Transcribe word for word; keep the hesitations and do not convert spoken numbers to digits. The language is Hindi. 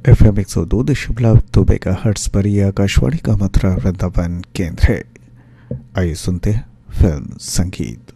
एफ एम एक सौ दो दशमलव दो मेगा हर्ट्स पर यह आकाशवाणी का मथुरा वृंदावन केंद्र है। आइए सुनते हैं फिल्म संगीत।